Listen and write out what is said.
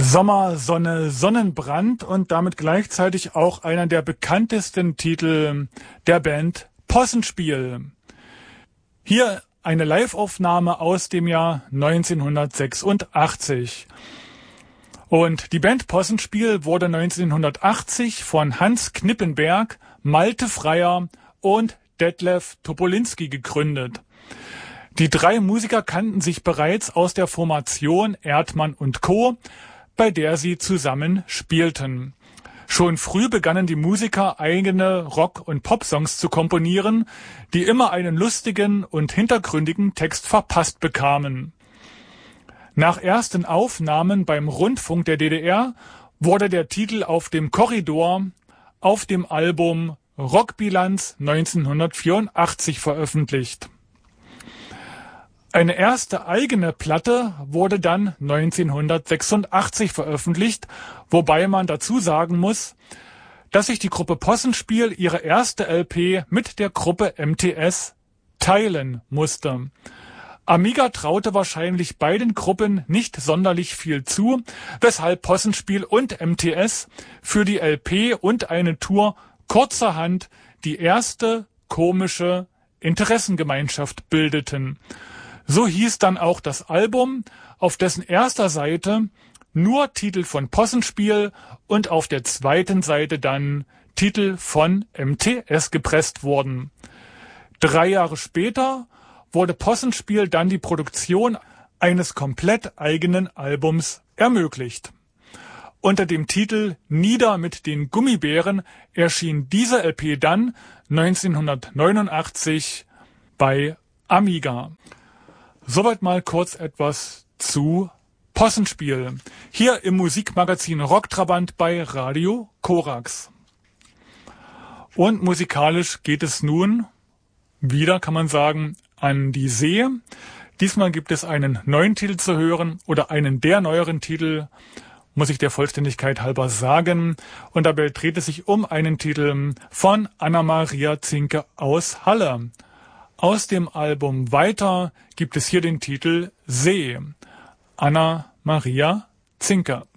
Sommer, Sonne, Sonnenbrand und damit gleichzeitig auch einer der bekanntesten Titel der Band Possenspiel. Hier eine Live-Aufnahme aus dem Jahr 1986. Und die Band Possenspiel wurde 1980 von Hans Knippenberg, Malte Freyer und Detlef Topolinski gegründet. Die drei Musiker kannten sich bereits aus der Formation Erdmann und Co., bei der sie zusammen spielten. Schon früh begannen die Musiker eigene Rock- und Popsongs zu komponieren, die immer einen lustigen und hintergründigen Text verpasst bekamen. Nach ersten Aufnahmen beim Rundfunk der DDR wurde der Titel auf dem Korridor auf dem Album Rockbilanz 1984 veröffentlicht. Eine erste eigene Platte wurde dann 1986 veröffentlicht, wobei man dazu sagen muss, dass sich die Gruppe Possenspiel ihre erste LP mit der Gruppe MTS teilen musste. Amiga traute wahrscheinlich beiden Gruppen nicht sonderlich viel zu, weshalb Possenspiel und MTS für die LP und eine Tour kurzerhand die erste komische Interessengemeinschaft bildeten. So hieß dann auch das Album, auf dessen erster Seite nur Titel von Possenspiel und auf der zweiten Seite dann Titel von MTS gepresst wurden. 3 Jahre später wurde Possenspiel dann die Produktion eines komplett eigenen Albums ermöglicht. Unter dem Titel Nieder mit den Gummibären erschien diese LP dann 1989 bei Amiga. Soweit mal kurz etwas zu Possenspiel. Hier im Musikmagazin Rocktrabant bei Radio Korax. Und musikalisch geht es nun wieder, kann man sagen, an die See. Diesmal gibt es einen neuen Titel zu hören oder einen der neueren Titel, muss ich der Vollständigkeit halber sagen. Und dabei dreht es sich um einen Titel von Anna-Maria Zinke aus Halle. Aus dem Album Weiter gibt es hier den Titel See. Anna-Maria Zinke.